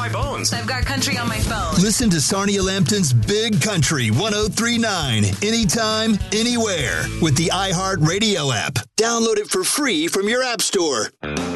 my bones. I've got country on my phone. Listen to Sarnia Lambton's Big Country 103.9 anytime, anywhere with the iHeartRadio app. Download it for free from your app store.